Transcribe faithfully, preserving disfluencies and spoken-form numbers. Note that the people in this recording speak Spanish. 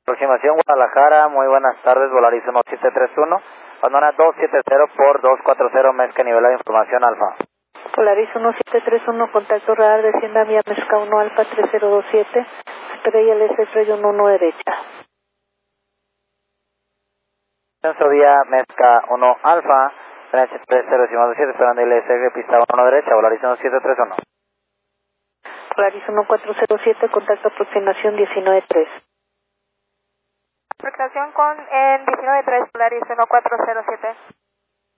Aproximación Guadalajara, muy buenas tardes, Volaris uno siete tres uno, abandona dos siete cero por dos cuatro cero, Mezca, nivel de información Alfa. Volaris uno siete tres uno, contacto radar, descienda vía Mezca uno Alfa tres cero dos siete, estrella L S estrella uno uno derecha. Ascenso vía Mezca uno Alfa, tres cero dos siete, esperando L S F, pista uno derecha, Volaris uno siete tres uno. Volaris uno cuatro cero siete, contacto aproximación diecinueve tres. Aproximación con en diecinueve tres, Volaris uno cuatro cero siete.